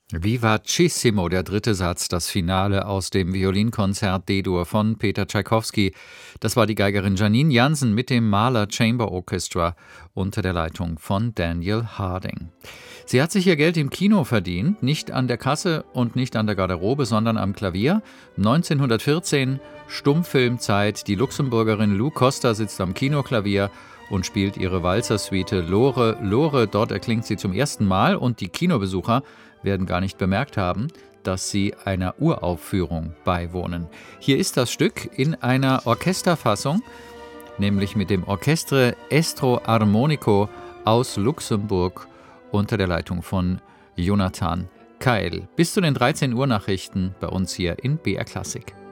Vivacissimo, der dritte Satz, das Finale aus dem Violinkonzert D-Dur von Peter Tschaikowski. Das war die Geigerin Janine Jansen mit dem Mahler Chamber Orchestra unter der Leitung von Daniel Harding. Sie hat sich ihr Geld im Kino verdient, nicht an der Kasse und nicht an der Garderobe, sondern am Klavier. 1914, Stummfilmzeit, die Luxemburgerin Lou Costa sitzt am Kinoklavier und spielt ihre Walzersuite Lore, Lore. Dort erklingt sie zum ersten Mal und die Kinobesucher werden gar nicht bemerkt haben, dass sie einer Uraufführung beiwohnen. Hier ist das Stück in einer Orchesterfassung, nämlich mit dem Orchestre Estro Armonico aus Luxemburg unter der Leitung von Jonathan Keil. Bis zu den 13 Uhr Nachrichten bei uns hier in BR Klassik.